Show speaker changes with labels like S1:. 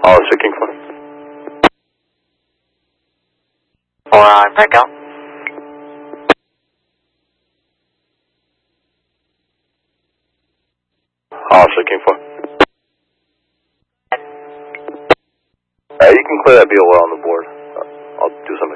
S1: Hollister King 4.
S2: Back out.
S1: Hollister King 4. You can clear that BOL on the board. I'll do some